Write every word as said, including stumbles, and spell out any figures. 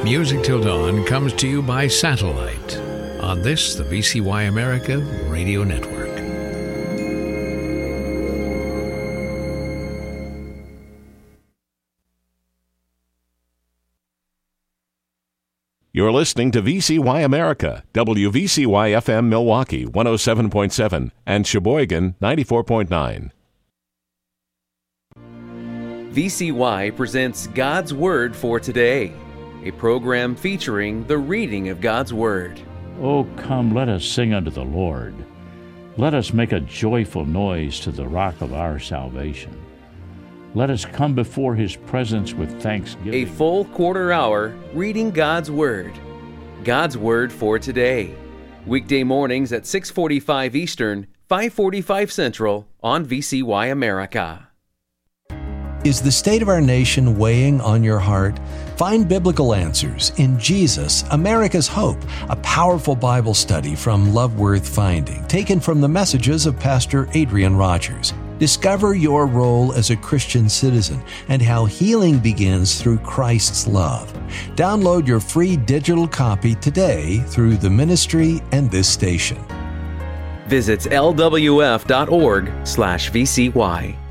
Music Till Dawn comes to you by satellite on this, the V C Y America Radio Network. You're listening to V C Y America, W V C Y F M Milwaukee one oh seven point seven and Sheboygan ninety-four point nine. V C Y presents God's Word for Today, a program featuring the reading of God's Word. Oh, come, let us sing unto the Lord. Let us make a joyful noise to the rock of our salvation. Let us come before His presence with thanksgiving. A full quarter hour reading God's Word. God's Word for Today. Weekday mornings at six forty-five Eastern, five forty-five Central on V C Y America. Is the state of our nation weighing on your heart? Find biblical answers in Jesus, America's Hope, a powerful Bible study from Love Worth Finding, taken from the messages of Pastor Adrian Rogers. Discover your role as a Christian citizen and how healing begins through Christ's love. Download your free digital copy today through the ministry and this station. Visit L W F dot org slash V C Y.